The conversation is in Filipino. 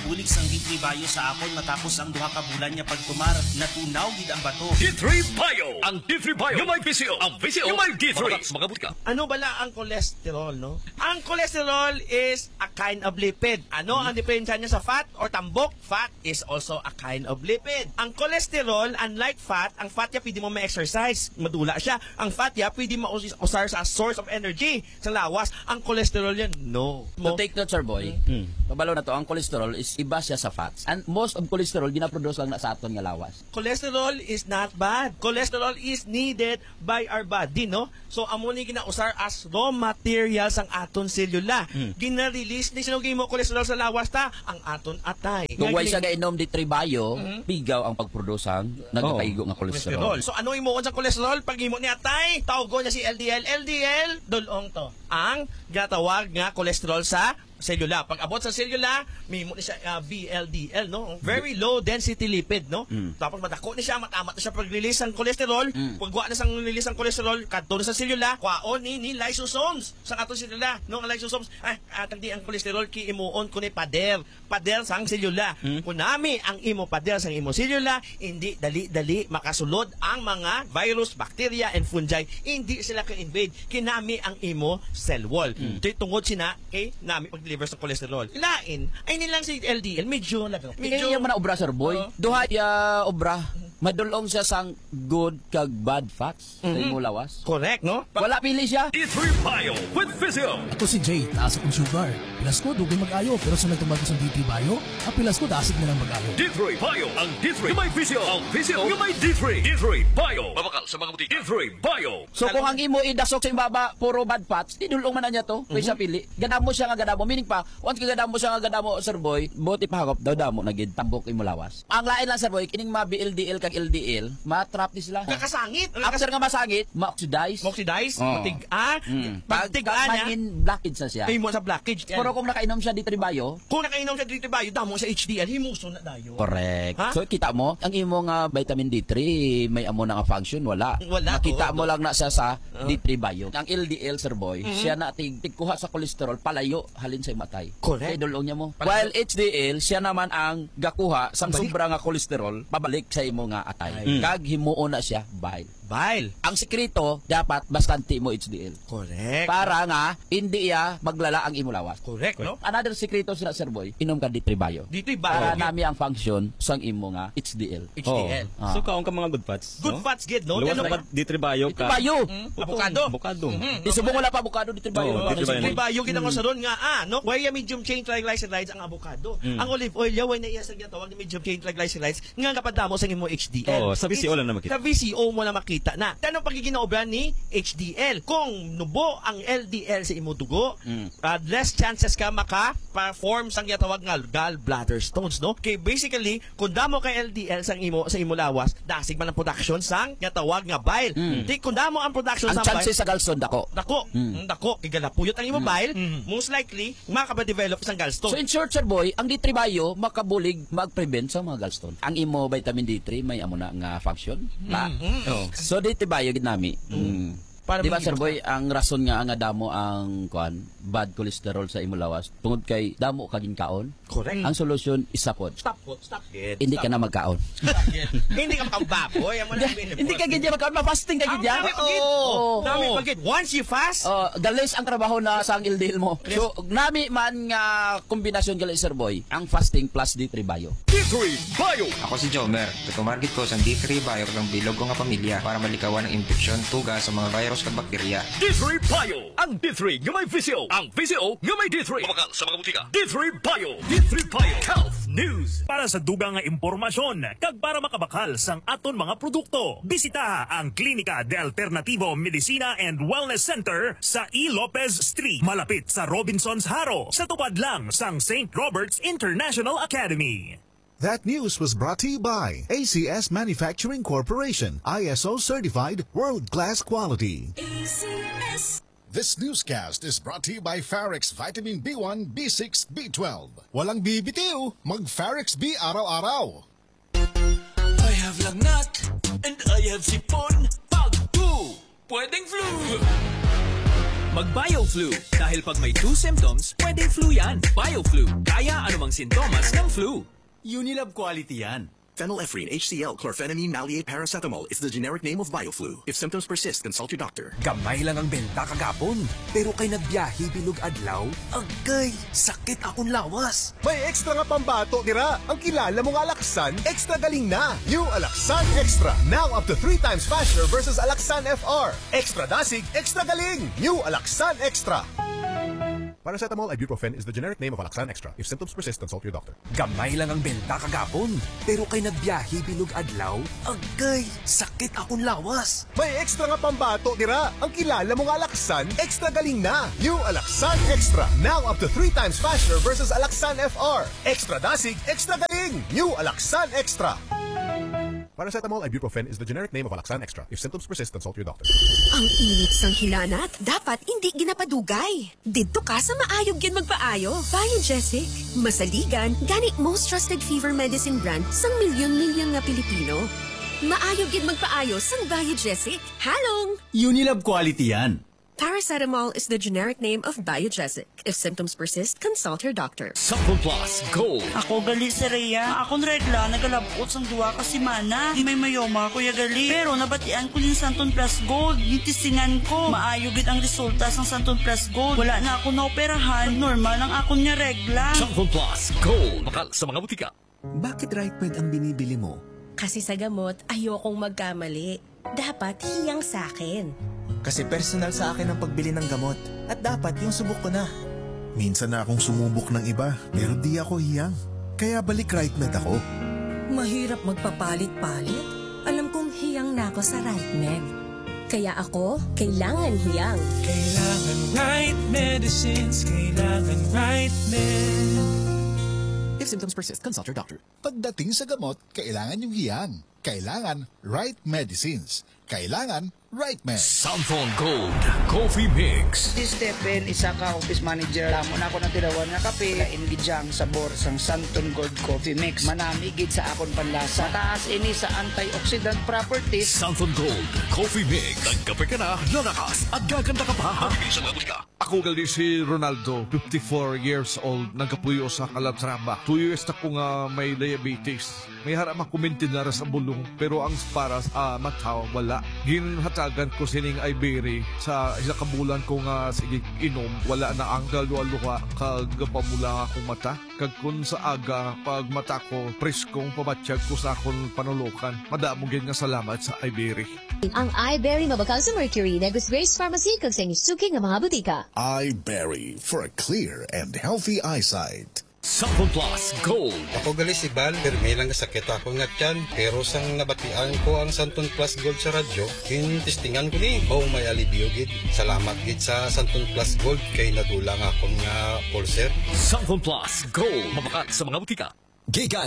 Nakabulig sang D3 Bio sa akon matapos ang duha ka bulan niya pagtumar. Natunaw gid ang bato. D3 Bio! Ang D3 Bio yung may PCO. Ang PCO yung may D3. Magabuti ka. Ano bala ang cholesterol, no? Ang cholesterol is a kind of lipid. Ano ang diferensya niya sa fat or tambok? Fat is also a kind of lipid. Ang cholesterol, unlike fat, ang fat niya pwede mo ma-exercise. Madula siya. Ang fat niya pwede ma-usar sa source of energy sa lawas. Ang cholesterol yan, no. To take note, sir boy, pabalo na to, ang cholesterol is iba siya sa fats. And most of cholesterol, ginaproduce lang na sa aton nga lawas. Cholesterol is not bad. Cholesterol is needed by our body, no? So, amo ni ginausar as raw materials ang aton selula. Gina-release ni sinugin mo cholesterol sa lawas ta, ang aton atay. Kung why siya gainom di tribayo, pigaw ang pagproduce ang nagpaigo nga cholesterol. So, ano imuon sa cholesterol? Pag imo ni atay, tawgo niya si LDL. LDL, dulong to. Ang gatawag nga cholesterol sa selula. Pag abot sa selula, may mo ni siya VLDL, no? Very low density lipid, no? Tapos madako ni siya, matamat na siya pag-release ng cholesterol. Pag wa na sang release ng cholesterol, kadto na sa selula, kwaon ni lysosomes sa aton selula. No, ang lysosomes, tagdi ang cholesterol ki imuon kuno pader sang selula. Kunami ang imo pader sang imo selula, hindi dali makasulod ang mga virus, bacteria and fungi. Hindi sila ka-invade kinami ang imo cell wall. Tungod sina kay nami deliver sa cholesterol. Lain, ay nilang si LDL, medyo Yung mga obra, sir boy. Duha ya obra. Madulong siya sang good kag bad fats sa imo lawas. Correct, no? Wala pili siya. D3 Bio with Physio. Ako si Jay, taas akong sugar. Pilas ko, dugay mag-ayo. Pero sa nagtumag ko sa D3 Bio, ang pilas ko, dasig na lang mag-ayo. D3 Bio. Ang D3 yung may Physio. Ang Physio yung may D3. D3 Bio. Babakal sa mga butika. D3 Bio. So kung ang imo idasok sa imbaba, puro bad fats, didulong man na niya to. Kaya siya pili. Gadamo siya nga gadamo. Meaning pa, once ka gadamo siya nga gadamo, sir boy, buti pa hakop, daw damo nagid tambok imo lawas. Ang lain lang, sir boy, kining ma-BLDL kag LDL, matrap ni sila. Kakasangit. After nga masangit, ma-oxidize. Pagtigaan niya. Blockage na siya. Ay mo sa blockage. Pero kung nakainom siya D3 Bio, kung nakainom siya D3 Bio, damo sa HDL, himuso na dayo. Correct. Ha? So kita mo, ang imo nga vitamin D3 may amo na nga function, wala. Makita mo lang na siya sa D3 Bio. Ang LDL, sir boy, siya na tigkuha sa cholesterol palayo halin sa matay. Correct. Kay dulong niya mo. While HDL, siya naman ang gakuha sa sobra nga cholesterol pabalik sa imo nga atay. Kag himuon na siya bile. Ang sekreto, dapat bastante mo HDL. Correct. Para nga, hindi maglala ang imo lawas. Correct, no? Another sekreto sila, sir boy, inom ka D3 Bio. D3 Bio. Para nami ang function sang imo nga HDL. HDL. So kaon ka mga good fats. Good fats, good, no? Luwas na D3 Bio ka. D3 Bio. Avocado. Isubong wala pa avocado D3 Bio. D3 Bio ginang sa ron nga, no? Why medium chain triglycerides ang avocado. Ang olive oil, why na iya sa tawag ni medium chain triglycerides nga kapadamo sa imo HDL. Sa VCO lang na makita. Sa VCO mo na makita na. Tanong pagiging obra ni HDL. Kung nubo ang LDL sa imo dugo, less chances ka maka-perform sang yatawag nga gallbladder stones, no? Kay basically, kung damo kay LDL sa imo lawas, dasig man ang production sang yatawag nga bile. Di kung damo ang production ang sang bile, chances sa gallstone dako. Dako, kay galapuyot ang imo bile, most likely makaka-develop sang gallstone. So in short, sir boy, ang D3 Bio makabulig mag-prevent sa mga gallstone. Ang imo vitamin D3 may amo na nga function. So D3 Bio gid nami. Di ba, sir boy, ang rason nga damo ang bad cholesterol sa imo lawas tungod kay damo kaging kaon. Correct. Ang solusyon isa pod. Stop. Hindi ka na magkaon. Hindi ka makababoy. Hindi ka gid magkaon, ma-fasting ka gid ya. Dami pagid. Once you fast, galis ang trabaho na sa ang LDL mo. So nami man nga kombinasyon galis, sir boy, ang fasting plus D3 Bio. D3 Bio. Ako si Jomer. Tumarget ko sa D3 Bio ng bilog ko nga pamilya para malikawan ang infeksyon, tuga sa mga virus kag bakterya. D3 Bio. Ang D3 nga may Physio. Ang Physio nga may D3. Babakal sa mga butika. D3 Bio. D3 Bio. Health News. Para sa dugang nga impormasyon, kag para makabakal sang aton mga produkto, bisita ang Klinika de Alternativo Medicina and Wellness Center sa E. Lopez Street, malapit sa Robinson's Haro, sa tupad lang sang St. Robert's International Academy. That news was brought to you by ACS Manufacturing Corporation, ISO certified world-class quality. ACS. This newscast is brought to you by Farrex Vitamin B1, B6, B12. Walang bibitiw, mag-Farrex B araw-araw. I have lagnat and I have sipon. Pag 2, pwedeng flu. Mag-BioFlu. Dahil pag may 2 symptoms, pwedeng flu yan. BioFlu. Kaya anumang sintomas ng flu. Unilab quality yan. Phenylephrine, HCl, chlorphenamine, maleate, paracetamol is the generic name of BioFlu. If symptoms persist, consult your doctor. Gamay lang ang benta kagapon. Pero kay nagbiyahe bilog adlaw, agay, sakit akong lawas. May extra nga pambato dira. Ang kilala mong Alaxan, extra galing na. New Alaxan Extra. Now up to 3 times faster versus Alaxan FR. Extra dasig, extra galing. New Alaxan Extra. Paracetamol ibuprofen is the generic name of Alaxan Extra. If symptoms persist, consult your doctor. Gamay lang ang benta kagapon. Pero kay nagbiyahe bilog adlaw, agay, sakit akong lawas. May extra nga pambato dira. Ang kilala mong Alaxan, extra galing na. New Alaxan Extra. Now up to 3 times faster versus Alaxan FR. Extra dasig, extra galing. New Alaxan Extra. Paracetamol ibuprofen is the generic name of Alaxan Extra. If symptoms persist, consult your doctor. Ang init sang hilanat, dapat hindi ginapadugay. Dito ka sa maayog yan magpaayo. Biogesic, masaligan, gani most trusted fever medicine brand sang milyon-milyon nga Pilipino. Maayog yan magpaayo sang Biogesic. Halong! Unilab quality yan. Paracetamol is the generic name of Biogesic. If symptoms persist, consult your doctor. Sample Plus Gold. Ako gali si Rhea. Akong regla, nagalabot sang duwa ka si Mana. Di may mayoma, kuya gali. Pero nabatian ko yung Santon Plus Gold. Nitisingan ko. Maayo gid ang resulta sang Santon Plus Gold. Wala na ako naoperahan. Normal ang akong niya regla. Sample Plus Gold. Bakal sa mga butika. Bakit RightMed ang binibili mo? Kasi sa gamot, ayokong magkamali. Dapat hiyang sa akin. Kasi personal sa akin ang pagbili ng gamot. At dapat yung subok ko na. Minsan na akong sumubok ng iba, pero di ako hiyang. Kaya balik RightMed ako. Mahirap magpapalit-palit. Alam kong hiyang na ako sa RightMed. Kaya ako, kailangan hiyang. Kailangan right medicines, kailangan RightMed. If symptoms persist, consult your doctor. Pagdating sa gamot, kailangan yung hiyang. Kailangan right medicines. Kailangan RightMed. Samphon Gold Coffee Mix. Si Stephen, isa ka office manager. Tamo na ako ng tirawan nga kape. Kaingidyang sabor sang Santon Gold Coffee Mix. Manamigid sa akon panlasa. Mataas ini sa antioxidant properties. Samphon Gold Coffee Mix. Nagkape ka na, lalakas at gaganda ka pa. Sa mga Ako gali si Ronaldo, 54 years old, nagkapuyo sa Calatrava. 2 years na ko nga may diabetes. May harap makumintinara sa bulong, pero ang para mataw, wala. Ginhatagan ko sining Ibery sa isa kabulan ko nga sige inom, wala na ang galwa-luha, kagapamula akong mata. Kag kun sa aga, pag mata ko, preskong pamatsyag ko sa akong panulukan. Madamugin nga salamat sa Ibery. Ang iBerry mabakal sa Mercury, Negros Grace Pharmacy, kag sa inyong suki nga mga butika. iBerry for a clear and healthy eyesight. Samphon Plus Gold. Ako gali si Bal, pero may lang sakit ako nga tiyan. Pero sang nabatian ko ang Santon Plus Gold sa radyo, testingan ko ni, may alibio gid. Salamat gid sa Santon Plus Gold kay nadulang akong nga pulser. Samphon Plus Gold. Mabakat sa mga butika. Giga